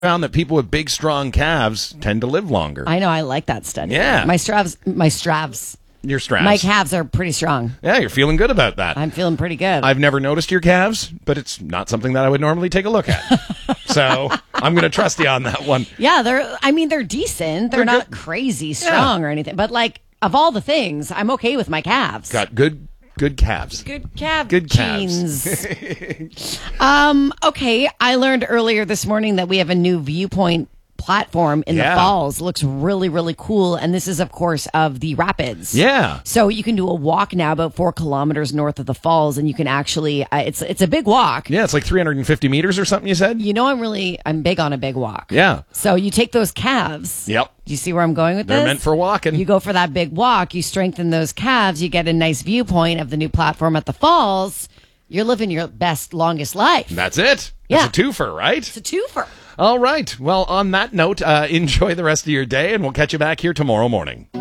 found that people with big, strong calves tend to live longer. I know. I like that study. Yeah. My straps. Your straps. My calves are pretty strong. Yeah, you're feeling good about that. I'm feeling pretty good. I've never noticed your calves, but it's not something that I would normally take a look at. So I'm going to trust you on that one. Yeah, they're decent. They're not crazy strong or anything. But like, of all the things, I'm okay with my calves. Got good calves. Good calf Good genes. Okay, I learned earlier this morning that we have a new viewpoint platform in the falls. Looks really, really cool. And this is, of course, of the rapids. Yeah. So you can do a walk now about 4 kilometers north of the falls, and you can actually, it's a big walk. Yeah, it's like 350 meters or something, you said? You know, I'm big on a big walk. Yeah. So you take those calves. Yep. Do you see where I'm going with this? They're meant for walking. You go for that big walk, you strengthen those calves, you get a nice viewpoint of the new platform at the falls. You're living your best, longest life. That's it. Yeah. It's a twofer, right? It's a twofer. All right. Well, on that note, enjoy the rest of your day, and we'll catch you back here tomorrow morning.